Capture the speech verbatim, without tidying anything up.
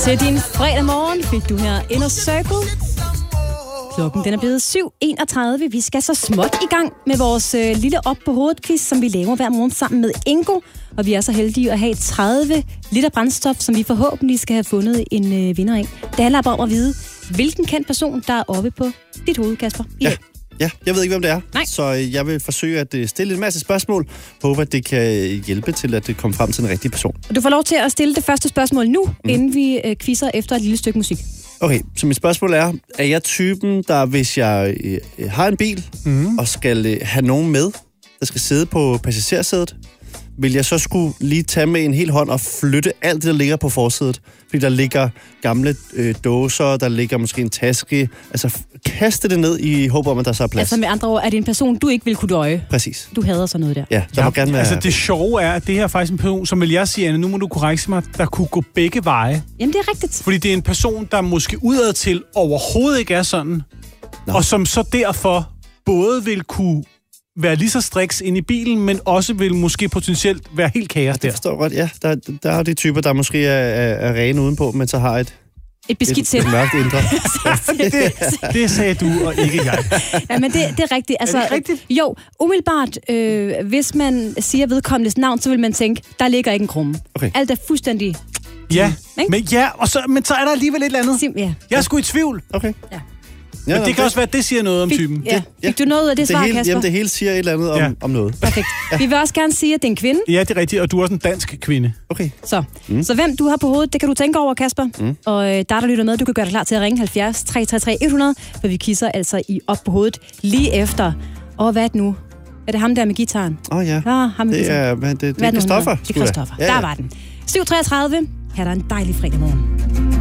Til din fredag morgen fik du her Inner Circle. Klokken den er blevet syv enogtredive. Vi skal så småt i gang med vores øh, lille op på hovedet-quiz, som vi laver hver morgen sammen med Ingo. Og vi er så heldige at have tredive liter brændstof, som vi forhåbentlig skal have fundet en øh, vinder af. Det handler bare om at vide, hvilken kendt person, der er oppe på dit hoved, Kasper. Ja. Ja, jeg ved ikke, hvem det er. Nej. Så jeg vil forsøge at stille en masse spørgsmål. Håber, at det kan hjælpe til, at det kommer frem til den rigtige person. Du får lov til at stille det første spørgsmål nu, mm. inden vi øh, quizzer efter et lille stykke musik. Okay, så mit spørgsmål er, er jeg typen, der hvis jeg øh, har en bil, mm. og skal øh, have nogen med, der skal sidde på passagersædet, vil jeg så skulle lige tage med en hel hånd og flytte alt det, der ligger på forsædet? Fordi der ligger gamle øh, dåser, der ligger måske en taske. Altså, kaste det ned i håb om, at der så er plads. Altså med andre ord, er det en person, du ikke vil kunne døje? Præcis. Du hader sådan noget der. Ja, der ja, må gerne være... Altså, det sjove er, at det her er faktisk en person, som vil jeg sige, Anne, nu må du korrekse mig, der kunne gå begge veje. Jamen, det er rigtigt. Fordi det er en person, der måske udad til overhovedet ikke er sådan, Nå. og som så derfor både vil kunne være lige så striks ind i bilen, men også vil måske potentielt være helt kaos der. Det forstår jeg godt, ja. Der, der er de typer, der måske er, er, er rene udenpå, men så har et... Et beskidt sæt. Et, et mørkt indre. det, det sagde du, og ikke jeg. Ja, men det, det er rigtigt. Altså, er det rigtigt? Jo, umiddelbart, øh, hvis man siger vedkommendes navn, så vil man tænke, der ligger ikke en krumme. Okay. Alt er fuldstændig... Ja, ikke? men, ja og så, men så er der alligevel et eller andet. Sim, ja. Jeg er sgu i tvivl. Okay. Ja. Ja, men det kan det, også være, at det siger noget om fik, typen. Ja. Ja. Fik du noget af det, det svar, hele, Kasper? Jamen, det hele siger et eller andet om, ja. om noget. Perfekt. Ja. Vi vil også gerne sige, at det er en kvinde. Ja, det er rigtigt, og du er også en dansk kvinde. Okay. Så, mm. så hvem du har på hovedet, det kan du tænke over, Kasper. Mm. Og øh, der, der lytter med, du kan gøre dig klar til at ringe halvfjerds tre tre tre hundrede, for vi kisser altså i op på hovedet lige efter. Og hvad er det nu? Er det ham der med gitaren? Åh oh, ja, ja ham med det er, det, det, det er Christoffer. Det er Christoffer. Ja, ja. Der var den. syv treogtredive. Her er der en dejlig fredag morgen.